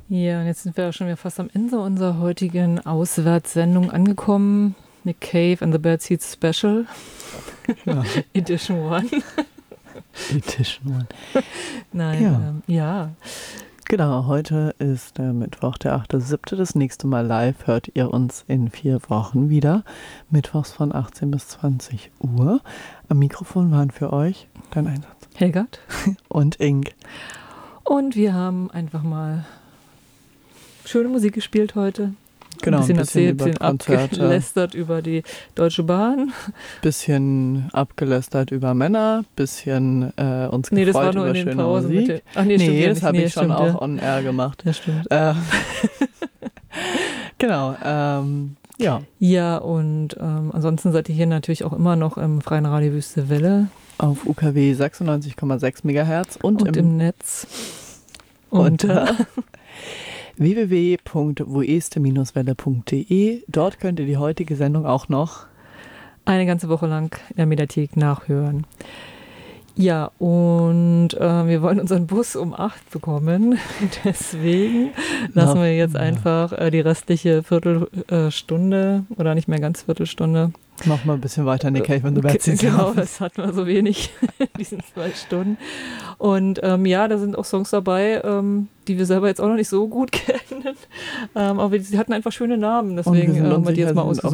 Ja, und jetzt sind wir auch schon wieder fast am Ende unserer heutigen Auswärtssendung angekommen. Nick Cave and the Bad Seeds Special. Ja. Edition 1. Edition 1. Nein, ja. Genau, heute ist der Mittwoch, der 8.7. Das nächste Mal live hört ihr uns in 4 Wochen wieder. Mittwochs von 18 bis 20 Uhr. Am Mikrofon waren für euch dein Einsatz. Helgert. Und Ink. Und wir haben einfach mal schöne Musik gespielt heute. Genau, ein bisschen erzählt, über Konzerte. Abgelästert über die Deutsche Bahn. Bisschen abgelästert über Männer, bisschen uns gefreut das war nur über in den schöne Pausen Musik. Stimmt, das habe ich schon stimmt, auch on air gemacht. Ja, stimmt. Genau, ja. Ja, und ansonsten seid ihr hier natürlich auch immer noch im Freien Radio Wüste Welle. Auf UKW 96,6 MHz und im Netz unter www.woeste-welle.de. Dort könnt ihr die heutige Sendung auch noch eine ganze Woche lang in der Mediathek nachhören. Ja, und wir wollen unseren Bus um 8 bekommen. Deswegen lassen wir jetzt einfach die restliche Viertelstunde oder nicht mehr ganz Viertelstunde. Noch mal ein bisschen weiter Nick Cave and the Bad Seeds. Genau, das hatten wir so wenig in diesen 2 Stunden. Und da sind auch Songs dabei, die wir selber jetzt auch noch nicht so gut kennen. Aber sie hatten einfach schöne Namen, deswegen haben wir die jetzt mal ausgesucht.